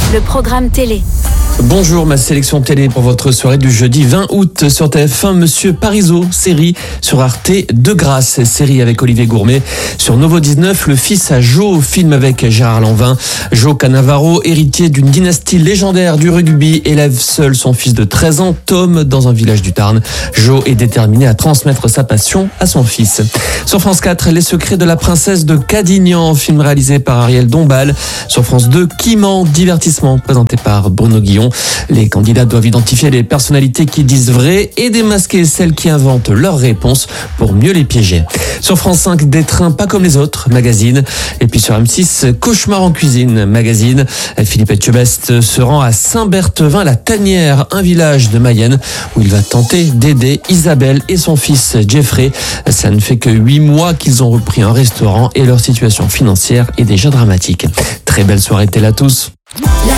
le programme télé. Bonjour, ma sélection télé pour votre soirée du jeudi 20 août sur TF1, Monsieur Parisot, série sur Arte de grâce, série avec Olivier Gourmet. Sur Novo 19, le fils à Joe, film avec Gérard Lanvin. Joe Cannavaro, héritier d'une dynastie légendaire du rugby, élève seul son fils de 13 ans, Tom, dans un village du Tarn. Joe est déterminé à transmettre sa passion à son fils. Sur France 4, Les secrets de la princesse de Cadignan, film réalisé par Ariel Dombal. Sur France 2, Qui-ment, divertissement présenté par Bruno Guillon. Les candidats doivent identifier les personnalités qui disent vrai et démasquer celles qui inventent leurs réponses pour mieux les piéger. Sur France 5, Des trains pas comme les autres, magazine. Et puis sur M6, Cauchemar en cuisine, magazine. Philippe Etchebest se rend à Saint-Berthevin, la Tanière, un village de Mayenne, où il va tenter d'aider Isabelle et son fils Jeffrey. Ça ne fait que 8 mois qu'ils ont repris un restaurant et leur situation financière est déjà dramatique. Très belle soirée télé à tous.